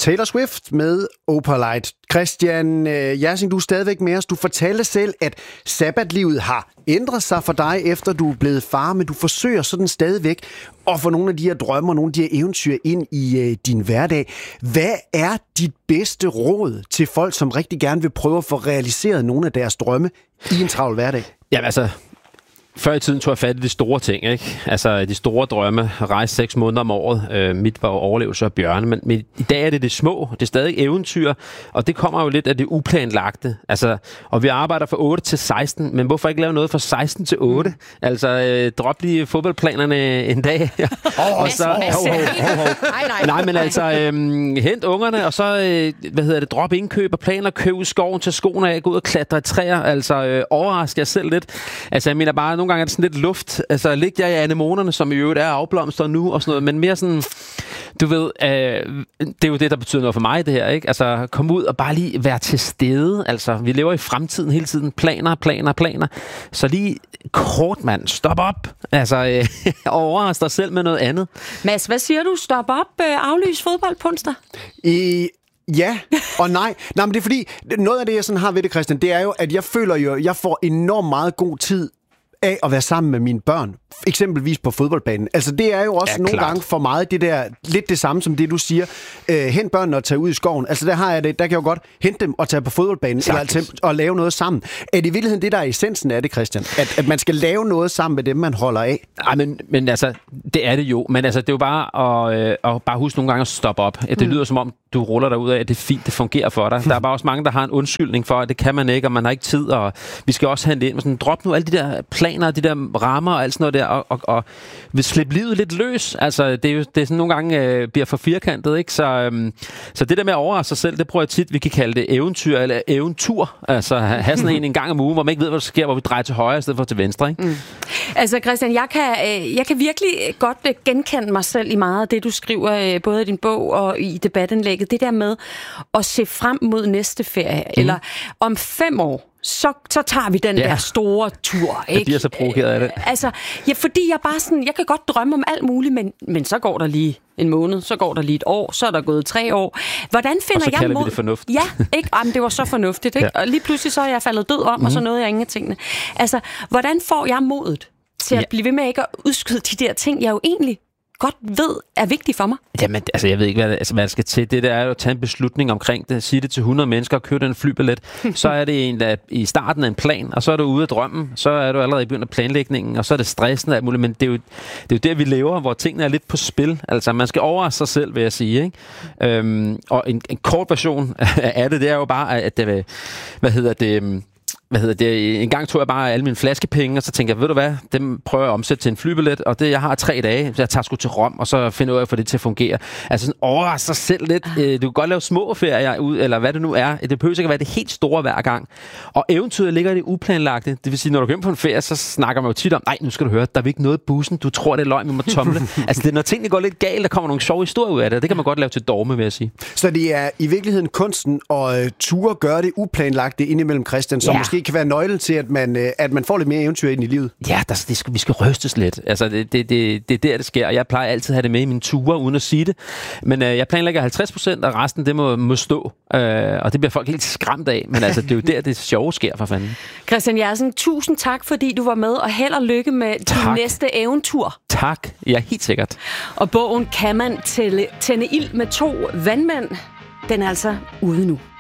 Taylor Swift med Opalite. Christian Jersing, du er stadigvæk med os. Du fortalte selv, at sabbatlivet har ændret sig for dig, efter du er blevet far, men du forsøger sådan stadigvæk at få nogle af de her drømme og nogle af de her eventyr ind i din hverdag. Hvad er dit bedste råd til folk, som rigtig gerne vil prøve at få realiseret nogle af deres drømme i en travl hverdag? Jamen altså, før i tiden tog jeg fat i de store ting, ikke? Altså de store drømme, rejse 6 måneder om året, mit var overlevelse af bjørne, men i dag er det små, det er stadig eventyr, og det kommer jo lidt af det uplanlagte. Altså, og vi arbejder fra 8 til 16, men hvorfor ikke lave noget fra 16 til 8? Altså, drop lige fodboldplanerne en dag. Og så nej, men altså, hent ungerne, og så, drop indkøb og planer, køb ud i skoven, til skoene af, gå ud og klatre i træer, altså, overraske jer selv lidt. Altså, jeg mener bare, nogle gange er det sådan lidt luft. Altså, lig jer i anemonerne, som i øvrigt er afblomstret nu, og sådan noget, men mere sådan, du ved, det er jo det, der betyder noget for mig, det her, ikke? Altså, kom ud og bare lige være til stede. Altså, vi lever i fremtiden hele tiden. Planer. Så lige kort, mand. Stop op. Altså, overrask dig selv med noget andet. Mads, hvad siger du? Stop op. Aflys fodbold på onsdag? Ja og nej. Nej, men det er fordi, noget af det, jeg sådan har ved det, Christian, det er jo, at jeg føler jo, at jeg får enormt meget god tid af at være sammen med mine børn, eksempelvis på fodboldbanen. Altså det er jo også nogle gange for meget det der, lidt det samme som det du siger, hent børnene og tage ud i skoven. Altså der har jeg det, der kan jeg jo godt hente dem og tage på fodboldbanen, eller og lave noget sammen. Er det i virkeligheden det, der er essensen af det, Christian? At man skal lave noget sammen med dem, man holder af? Ej, men altså, det er det jo. Men altså, det er jo bare at bare huske nogle gange at stoppe op. Det lyder som om, du ruller dig ud af, at det er fint, det fungerer for dig. Der er bare også mange, der har en undskyldning for, at det kan man ikke, og man har ikke tid, og vi skal også handle ind. Og sådan, drop nu alle de der planer, de der rammer og alt sådan noget der, og vil slippe livet lidt løs. Altså, det er sådan nogle gange bliver for firkantet, ikke? Så det der med at overraske sig selv, det prøver jeg tit, vi kan kalde det eventyr eller eventur. Altså, have sådan en gang om ugen, hvor man ikke ved, hvad der sker, hvor vi drejer til højre i stedet for til venstre, ikke? Altså, Christian, jeg kan virkelig godt genkende mig selv i meget af det, du skriver, både i din bog og i debatindlægget. Det der med at se frem mod næste ferie, eller om 5 år, så tager vi den der store tur, ikke? Jeg bliver så provokeret af det. Altså, fordi jeg bare sådan, jeg kan godt drømme om alt muligt, men så går der lige en måned, så går der lige et år, så er der gået 3 år. Hvordan finder jeg mod? Og så kalder vi det fornuft. Ja, ikke? Jamen, det var så fornuftigt, ikke? Ja. Og lige pludselig så er jeg faldet død om, og så nåede jeg ingen af tingene. Altså, hvordan får jeg modet til at blive ved med ikke at udskyde de der ting, jeg jo egentlig godt ved er vigtigt for mig? Jamen, altså, jeg ved ikke, hvad der skal til. Det der er jo at tage en beslutning omkring det. Sige det til 100 mennesker og købe en flybillet. Så er det i starten af en plan, og så er du ude af drømmen. Så er du allerede i begyndt af planlægningen, og så er det stressende og alt muligt. Men det er jo der, vi lever, hvor tingene er lidt på spil. Altså, man skal overraske sig selv, vil jeg sige, ikke? Og en kort version af det er jo bare, at en gang tog jeg bare alle mine flaskepenge, og så tænkte jeg, ved du hvad, dem prøver jeg at omsætte til en flybillet, og det, jeg har 3 dage, så jeg tager sgu til Rom, og så finder jeg ud af at få det til at fungere. Altså sådan overraske sig selv lidt. Du kan godt lave små ferier ud, eller hvad det nu er. Det behøver ikke at være det helt store hver gang. Og eventyret ligger i det uplanlagte. Det vil sige, når du kommer på en ferie, så snakker man jo tit om, nej, nu skal du høre, der er ikke noget i bussen, du tror, det er løgn, vi må tomle. Altså det er, når tingene går lidt galt, der kommer nogle sjove historier ud af det, det kan man godt lave til dogme, vil jeg sige. Så det er i virkeligheden kunsten at ture gøre det uplanlagte indimellem, Christian, som måske kan være nøglen til, at man får lidt mere eventyr ind i livet. Ja, vi skal rystes lidt. Altså, det er der, det sker. Og jeg plejer altid at have det med i mine ture, uden at sige det. Men jeg planlægger 50%, og resten, det må stå. Og det bliver folk helt skræmt af. Men altså, det er jo der, det sjove sker, for fanden. Christian Jersing, tusind tak, fordi du var med, og held og lykke med din næste eventyr. Tak. Ja, helt sikkert. Og bogen Kan man tænde ild med 2 vandmænd? Den er altså ude nu.